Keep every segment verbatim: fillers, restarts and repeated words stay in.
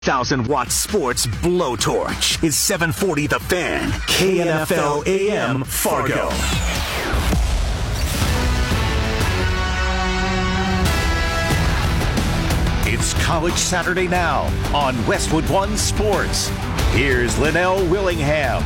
Thousand watt sports blowtorch is seven forty The Fan, K N F L A M Fargo. It's College Saturday now on Westwood One Sports. Here's Linnell Willingham.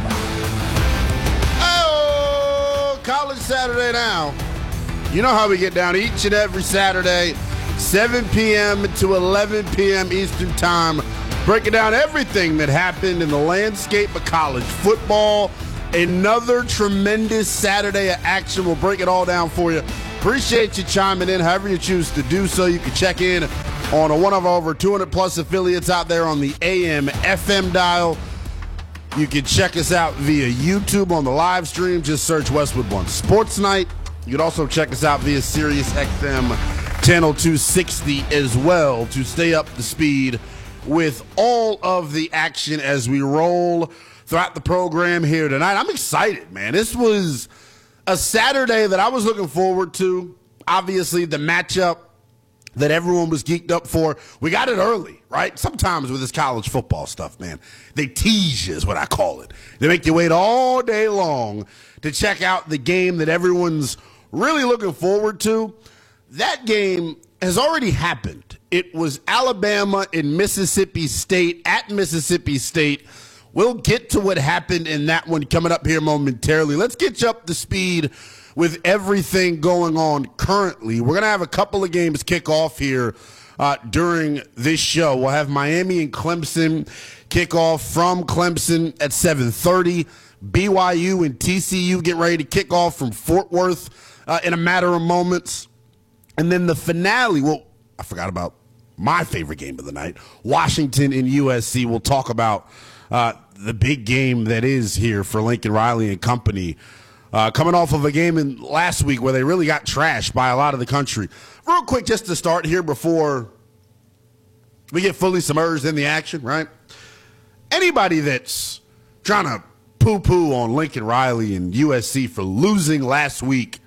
Oh, College Saturday now. You know how we get down each and every Saturday, seven p.m. to eleven p.m. Eastern Time. Breaking down everything that happened in the landscape of college football. Another tremendous Saturday of action. We'll break it all down for you. Appreciate you chiming in however you choose to do so. You can check in on one of our over two hundred plus affiliates out there on the A M F M dial. You can check us out via YouTube on the live stream. Just search Westwood One Sports Night. You can also check us out via Sirius X M Channel two sixty as well to stay up to speed with all of the action as we roll throughout the program here tonight. I'm excited, man. This was a Saturday that I was looking forward to. Obviously, the matchup that everyone was geeked up for. We got it early, right? Sometimes with this college football stuff, man, they tease you is what I call it. They make you wait all day long to check out the game that everyone's really looking forward to. That game has already happened. It was Alabama and Mississippi State at Mississippi State. We'll get to what happened in that one coming up here momentarily. Let's get you up to speed with everything going on currently. We're going to have a couple of games kick off here uh, during this show. We'll have Miami and Clemson kick off from Clemson at seven thirty. B Y U and T C U get ready to kick off from Fort Worth uh, in a matter of moments. And then the finale, well, I forgot about my favorite game of the night, Washington and U S C. We'll talk about uh, the big game that is here for Lincoln Riley and company. Uh, coming off of a game in last week where they really got trashed by a lot of the country. Real quick, just to start here before we get fully submerged in the action, right? Anybody that's trying to poo-poo on Lincoln Riley and U S C for losing last week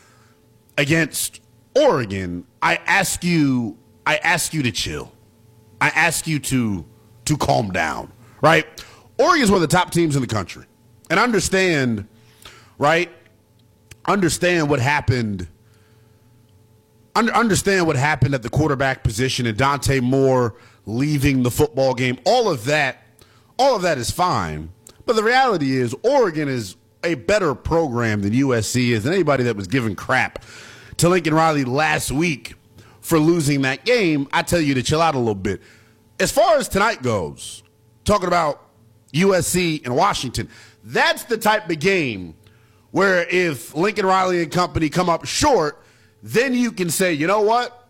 against Oregon, I ask you, I ask you to chill. I ask you to to calm down, right? Oregon's one of the top teams in the country. And understand, right? Understand what happened. Under, understand what happened at the quarterback position and Dante Moore leaving the football game. All of that, all of that is fine. But the reality is Oregon is a better program than U S C is, and anybody that was giving crap to Lincoln Riley last week for losing that game, I tell you to chill out a little bit. As far as tonight goes, talking about U S C and Washington, that's the type of game where if Lincoln Riley and company come up short, then you can say, you know what?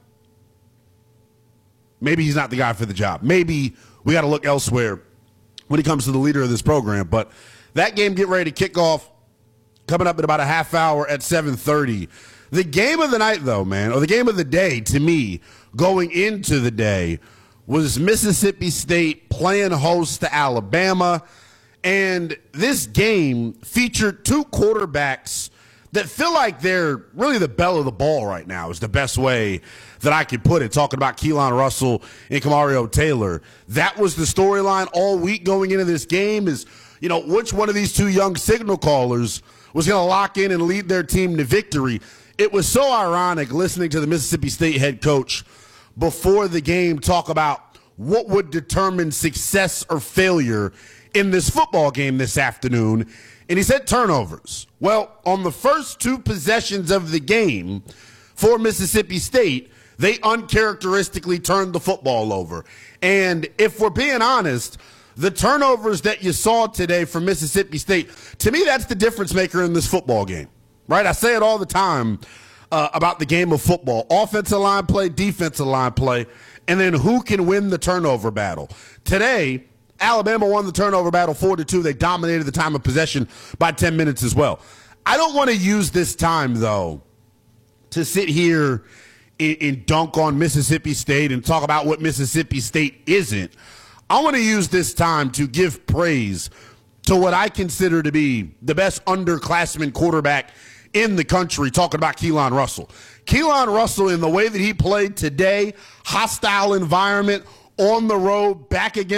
Maybe he's not the guy for the job. Maybe we got to look elsewhere when it comes to the leader of this program. But that game get ready to kick off coming up in about a half hour at seven thirty. The game of the night, though, man, or the game of the day to me going into the day was Mississippi State playing host to Alabama. And this game featured two quarterbacks that feel like they're really the belle of the ball right now is the best way that I could put it, talking about Keelan Russell and Kamario Taylor. That was the storyline all week going into this game is, you know, which one of these two young signal callers was going to lock in and lead their team to victory. It was so ironic listening to the Mississippi State head coach before the game talk about what would determine success or failure in this football game this afternoon. And he said turnovers. Well, on the first two possessions of the game for Mississippi State, they uncharacteristically turned the football over. And if we're being honest, the turnovers that you saw today from Mississippi State, to me, that's the difference maker in this football game. Right? I say it all the time uh, about the game of football. Offensive line play, defensive line play, and then who can win the turnover battle. Today, Alabama won the turnover battle four to two. They dominated the time of possession by ten minutes as well. I don't want to use this time, though, to sit here and, and dunk on Mississippi State and talk about what Mississippi State isn't. I want to use this time to give praise to what I consider to be the best underclassman quarterback in the country, talking about Keelan Russell. Keelan Russell, in the way that he played today, hostile environment, on the road back against